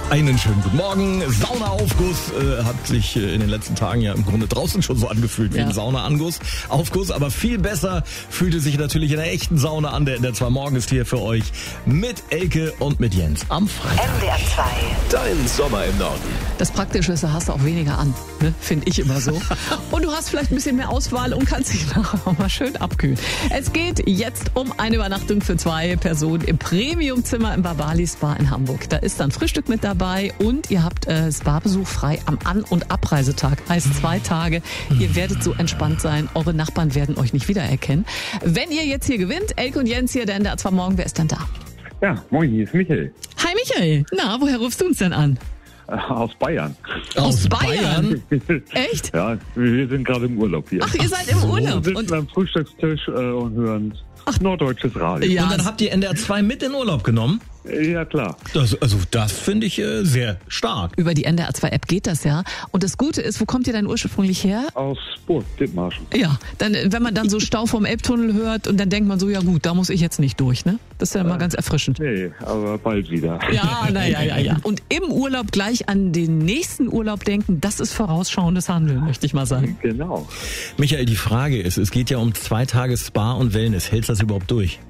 Einen schönen guten Morgen. Saunaaufguss hat sich in den letzten Tagen ja im Grunde draußen schon so angefühlt wie ein Saunaaufguss. Aber viel besser fühlte sich natürlich in der echten Sauna an. Der NDR 2 Morgen ist hier für euch mit Elke und mit Jens am Freitag. NDR 2. Dein Sommer im Norden. Das Praktische ist, da hast du auch weniger an, ne? Finde ich immer so. Und du hast vielleicht ein bisschen mehr Auswahl und kannst dich nachher auch mal schön abkühlen. Es geht jetzt um eine Übernachtung für 2 Personen im Premiumzimmer im Babali Spa in Hamburg. Da ist dann Frühstück mit dabei und ihr habt Spa-Besuch frei am An- und Abreisetag. Heißt 2 Tage. Ihr werdet so entspannt sein. Eure Nachbarn werden euch nicht wiedererkennen. Wenn ihr jetzt hier gewinnt, Elke und Jens hier, der NDR 2 Morgen, wer ist denn da? Ja, moin, hier ist Michael. Hi Michael. Na, woher rufst du uns denn an? Aus Bayern. Aus Bayern? Echt? Ja, wir sind gerade im Urlaub hier. Ach, ihr seid im Urlaub. Wir sitzen am Frühstückstisch und hören norddeutsches Radio. Ja. Und dann habt ihr NDR 2 mit in Urlaub genommen? Ja, klar. Das finde ich sehr stark. Über die NDR 2 App geht das ja. Und das Gute ist, wo kommt ihr denn ursprünglich her? Aus Burg, Dithmarschen. Ja, dann, wenn man dann so Stau vom Elbtunnel hört und dann denkt man so, ja gut, da muss ich jetzt nicht durch, ne? Das ist ja immer ganz erfrischend. Nee, aber bald wieder. Ja, ja. Und im Urlaub gleich an den nächsten Urlaub denken, das ist vorausschauendes Handeln, möchte ich mal sagen. Genau. Michael, die Frage ist, es geht ja um 2 Tage Spa und Wellness. Hältst du das überhaupt durch?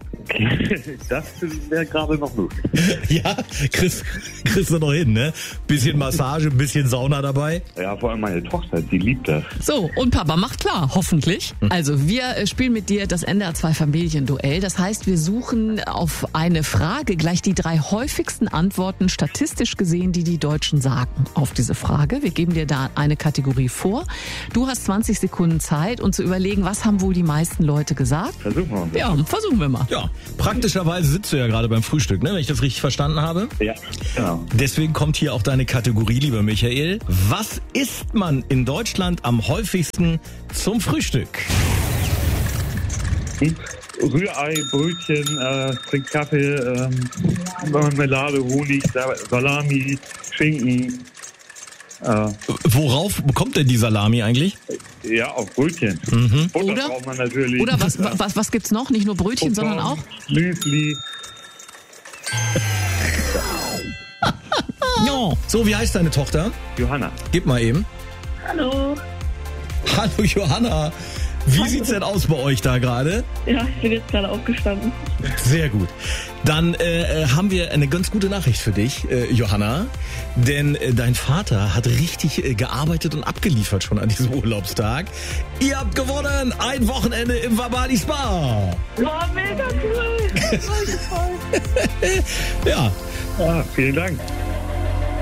Das wäre gerade noch möglich. Ja, kriegst du noch hin, ne? Bisschen Massage, bisschen Sauna dabei. Ja, vor allem meine Tochter, die liebt das. So, und Papa macht klar, hoffentlich. Also, wir spielen mit dir das NDR 2 Familienduell. Das heißt, wir suchen auf eine Frage gleich die 3 häufigsten Antworten, statistisch gesehen, die Deutschen sagen auf diese Frage. Wir geben dir da eine Kategorie vor. Du hast 20 Sekunden Zeit, um zu überlegen, was haben wohl die meisten Leute gesagt? Versuchen wir mal. Ja, versuchen wir mal. Ja, praktischerweise sitzt du ja gerade beim Frühstück, ne? Wenn ich das richtig verstanden habe. Ja, genau. Deswegen kommt hier auch deine Kategorie, lieber Michael. Was isst man in Deutschland am häufigsten zum Frühstück? Rührei, Brötchen, trinkt Kaffee, Marmelade, Honig, Salami, Schinken. Worauf kommt denn die Salami eigentlich? Ja, auf Brötchen. Butter Oder? braucht man natürlich. Oder was gibt's noch? Nicht nur Brötchen, sondern auch? Müsli. Ja. So, wie heißt deine Tochter? Johanna. Gib mal eben. Hallo. Hallo Johanna. Wie sieht's denn aus bei euch da gerade? Ja, ich bin jetzt gerade aufgestanden. Sehr gut. Dann haben wir eine ganz gute Nachricht für dich, Johanna. Denn dein Vater hat richtig gearbeitet und abgeliefert schon an diesem Urlaubstag. Ihr habt gewonnen! Ein Wochenende im Babali Spa! Boah, mega cool. Voll gefreut. Ja. Ja, vielen Dank.